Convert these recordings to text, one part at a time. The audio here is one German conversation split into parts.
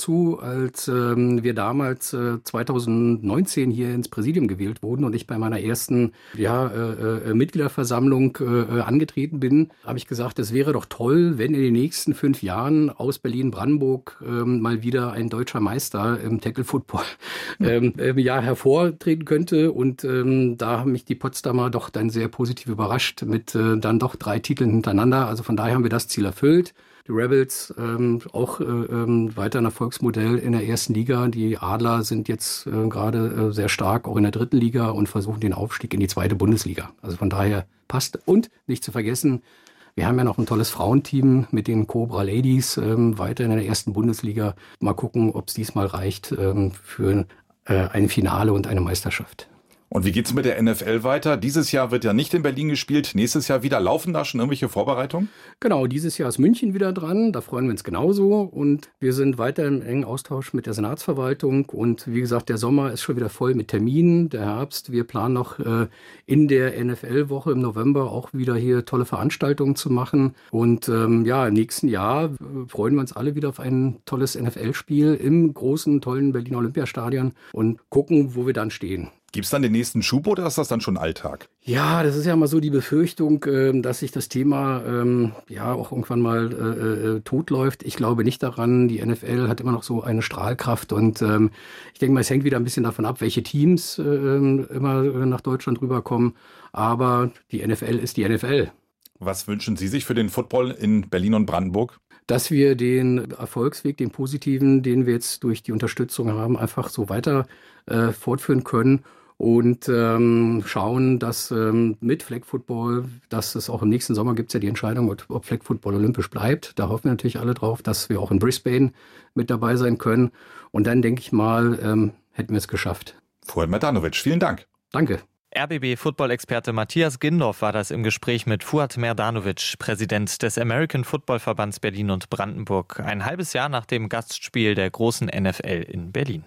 dazu, als wir damals 2019 hier ins Präsidium gewählt wurden und ich bei meiner ersten Mitgliederversammlung angetreten bin, habe ich gesagt, es wäre doch toll, wenn in den nächsten 5 Jahren aus Berlin-Brandenburg mal wieder ein deutscher Meister im Tackle-Football hervortreten könnte. Und da haben mich die Potsdamer doch dann sehr positiv überrascht mit dann doch 3 Titeln hintereinander. Also von daher haben wir das Ziel erfüllt. Die Rebels auch weiter ein Erfolgsmodell in der ersten Liga. Die Adler sind jetzt gerade sehr stark auch in der dritten Liga und versuchen den Aufstieg in die zweite Bundesliga. Also von daher passt. Und nicht zu vergessen, wir haben ja noch ein tolles Frauenteam mit den Cobra Ladies weiter in der ersten Bundesliga. Mal gucken, ob es diesmal reicht für ein Finale und eine Meisterschaft. Und wie geht's mit der NFL weiter? Dieses Jahr wird ja nicht in Berlin gespielt, nächstes Jahr wieder. Laufen da schon irgendwelche Vorbereitungen? Genau, dieses Jahr ist München wieder dran, da freuen wir uns genauso. Und wir sind weiter im engen Austausch mit der Senatsverwaltung. Und wie gesagt, der Sommer ist schon wieder voll mit Terminen, der Herbst. Wir planen noch in der NFL-Woche im November auch wieder hier tolle Veranstaltungen zu machen. Und im nächsten Jahr freuen wir uns alle wieder auf ein tolles NFL-Spiel im großen, tollen Berliner Olympiastadion und gucken, wo wir dann stehen. Gibt's dann den nächsten Schub oder ist das dann schon Alltag? Ja, das ist ja mal so die Befürchtung, dass sich das Thema auch irgendwann mal totläuft. Ich glaube nicht daran. Die NFL hat immer noch so eine Strahlkraft und ich denke mal, es hängt wieder ein bisschen davon ab, welche Teams immer nach Deutschland rüberkommen. Aber die NFL ist die NFL. Was wünschen Sie sich für den Football in Berlin und Brandenburg? Dass wir den Erfolgsweg, den positiven, den wir jetzt durch die Unterstützung haben, einfach so weiter fortführen können. Und schauen, dass mit Flag Football, dass es auch im nächsten Sommer gibt es ja die Entscheidung, ob Flag Football olympisch bleibt. Da hoffen wir natürlich alle drauf, dass wir auch in Brisbane mit dabei sein können. Und dann, denke ich mal, hätten wir es geschafft. Fuad Merdanovic, vielen Dank. Danke. RBB-Football-Experte Matthias Gindorf war das im Gespräch mit Fuad Merdanovic, Präsident des American Football-Verbands Berlin und Brandenburg, ein halbes Jahr nach dem Gastspiel der großen NFL in Berlin.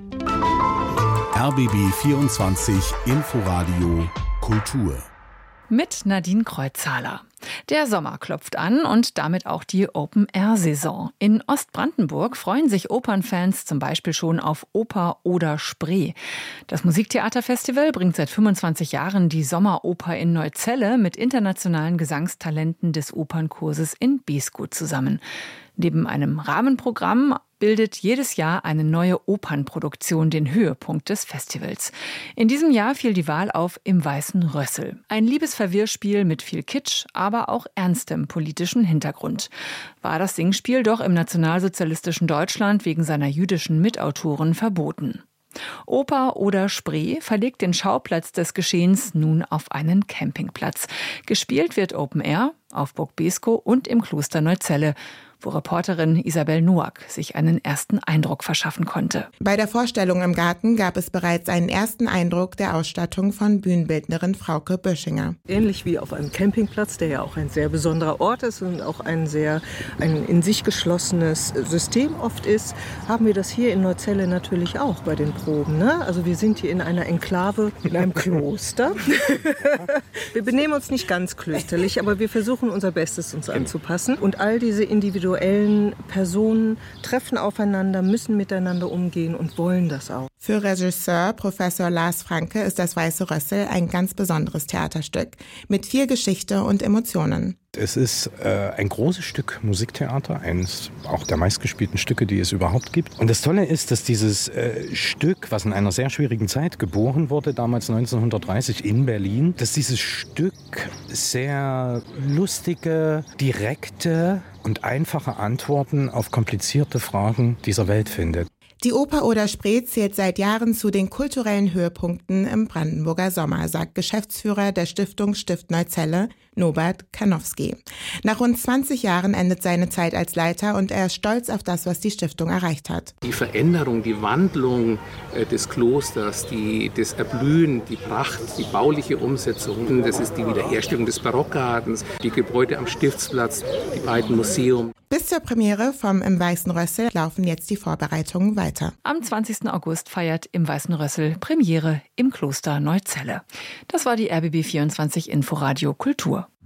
RBB 24 Inforadio Kultur. Mit Nadine Kreuzhaler. Der Sommer klopft an und damit auch die Open-Air-Saison. In Ostbrandenburg freuen sich Opernfans zum Beispiel schon auf Oper oder Spree. Das Musiktheaterfestival bringt seit 25 Jahren die Sommeroper in Neuzelle mit internationalen Gesangstalenten des Opernkurses in Beeskow zusammen. Neben einem Rahmenprogramm bildet jedes Jahr eine neue Opernproduktion den Höhepunkt des Festivals. In diesem Jahr fiel die Wahl auf Im Weißen Rössel. Ein Liebesverwirrspiel mit viel Kitsch, aber auch ernstem politischen Hintergrund. War das Singspiel doch im nationalsozialistischen Deutschland wegen seiner jüdischen Mitautoren verboten. Oper oder Spree verlegt den Schauplatz des Geschehens nun auf einen Campingplatz. Gespielt wird Open Air auf Burg Beeskow und im Kloster Neuzelle, wo Reporterin Isabel Noack sich einen ersten Eindruck verschaffen konnte. Bei der Vorstellung im Garten gab es bereits einen ersten Eindruck der Ausstattung von Bühnenbildnerin Frauke Böschinger. Ähnlich wie auf einem Campingplatz, der ja auch ein sehr besonderer Ort ist und auch ein in sich geschlossenes System oft ist, haben wir das hier in Neuzelle natürlich auch bei den Proben. Ne? Also wir sind hier in einer Enklave, in einem Kloster. Wir benehmen uns nicht ganz klösterlich, aber wir versuchen unser Bestes, uns anzupassen. Und all diese individuellen Personen treffen aufeinander, müssen miteinander umgehen und wollen das auch. Für Regisseur Professor Lars Franke ist das Weiße Rössel ein ganz besonderes Theaterstück mit viel Geschichte und Emotionen. Es ist ein großes Stück Musiktheater, eines auch der meistgespielten Stücke, die es überhaupt gibt. Und das Tolle ist, dass dieses Stück, was in einer sehr schwierigen Zeit geboren wurde, damals 1930 in Berlin, dass dieses Stück sehr lustige, direkte und einfache Antworten auf komplizierte Fragen dieser Welt findet. Die Oper oder Spree zählt seit Jahren zu den kulturellen Höhepunkten im Brandenburger Sommer, sagt Geschäftsführer der Stiftung Stift Neuzelle, Norbert Karnowski. Nach rund 20 Jahren endet seine Zeit als Leiter und er ist stolz auf das, was die Stiftung erreicht hat. Die Veränderung, die Wandlung des Klosters, das Erblühen, die Pracht, die bauliche Umsetzung, das ist die Wiederherstellung des Barockgartens, die Gebäude am Stiftsplatz, die beiden Museen. Bis zur Premiere vom Im Weißen Rössel laufen jetzt die Vorbereitungen weiter. Am 20. August feiert Im Weißen Rössel Premiere im Kloster Neuzelle. Das war die RBB 24 Inforadio Kultur.